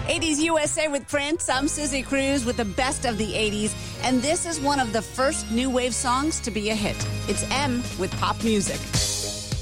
80s USA with Prince. I'm Susie Cruz with the best of the 80s, and this is one of the first new wave songs to be a hit. It's M with pop music.